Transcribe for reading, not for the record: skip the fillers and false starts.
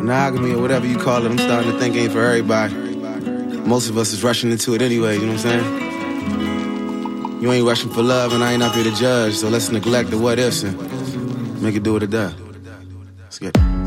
monogamy or whatever you call it, I'm starting to think ain't for everybody. Most of us is rushing into it anyway, you know what I'm saying? You ain't rushing for love and I ain't up here to judge, so let's neglect the what ifs and make it do what it does. Let's get it.